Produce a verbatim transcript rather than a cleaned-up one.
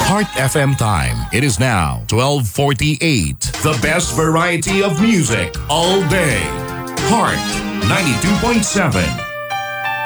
Heart F M time. It is now twelve forty-eight. The best variety of music all day. Heart ninety-two point seven.